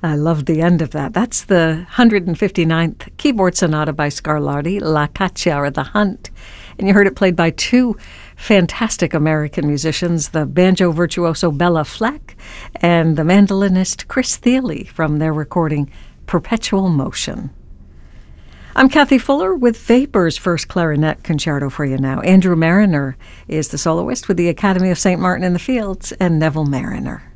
I loved the end of that. That's the 159th Keyboard Sonata by Scarlatti, La Caccia, or The Hunt. And you heard it played by two fantastic American musicians, the banjo virtuoso Bella Fleck and the mandolinist Chris Thile from their recording Perpetual Motion. I'm Kathy Fuller with Vapor's first clarinet concerto for you now. Andrew Mariner is the soloist with the Academy of St. Martin in the Fields and Neville Mariner.